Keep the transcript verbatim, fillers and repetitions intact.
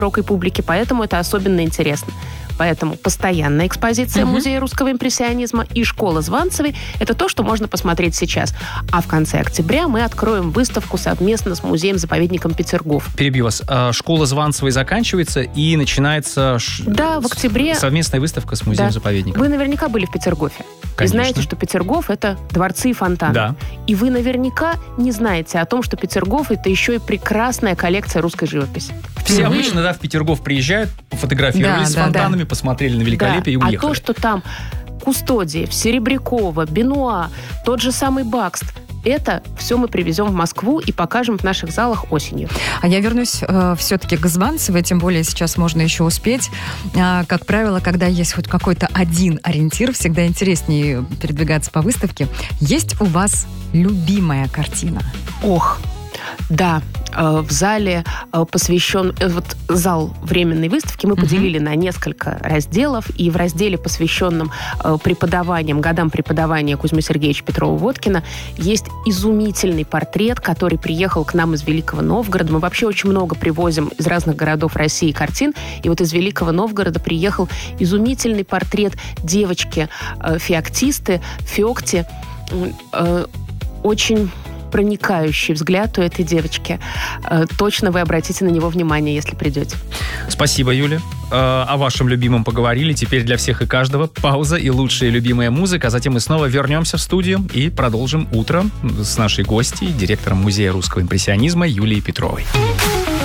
широкой публике, поэтому это особенно интересно. Поэтому постоянная экспозиция Мгм. Музея русского импрессионизма и школа Званцевой – это то, что можно посмотреть сейчас. А в конце октября мы откроем выставку совместно с музеем-заповедником Петергоф. Перебью вас. А, Школа Званцевой заканчивается и начинается ш- Да, в октябре. совместная выставка с Да. музеем-заповедником. Вы наверняка были в Петергофе. И Конечно. знаете, что Петергоф – это дворцы и фонтаны. Да. И вы наверняка не знаете о том, что Петергоф – это еще и прекрасная коллекция русской живописи. Все Мгм. обычно, да, в Петергоф приезжают, фотографировались Да, с да, фонтанами, посмотрели на великолепие Да. и А уехали. то, что там Кустодиев, Серебрякова, Бенуа, тот же самый Бакст – это все мы привезем в Москву и покажем в наших залах осенью. А я вернусь э, все-таки к Званцевой, тем более сейчас можно еще успеть. А, как правило, когда есть хоть какой-то один ориентир, всегда интереснее передвигаться по выставке. Есть у вас любимая картина? Ох, да, э, в зале э, посвящен... э, Вот зал временной выставки мы Мгм. поделили на несколько разделов, и в разделе, посвященном э, преподаваниям, годам преподавания Кузьмы Сергеевича Петрова-Водкина, есть изумительный портрет, который приехал к нам из Великого Новгорода. Мы вообще очень много привозим из разных городов России картин, и вот из Великого Новгорода приехал изумительный портрет девочки э, феоктисты, Феокти. Э, очень проникающий взгляд у этой девочки. Э, Точно вы обратите на него внимание, если придете. Спасибо, Юля. Э, О вашем любимом поговорили. Теперь для всех и каждого пауза и лучшая любимая музыка. А затем мы снова вернемся в студию и продолжим утро с нашей гостьей, директором Музея русского импрессионизма Юлией Петровой.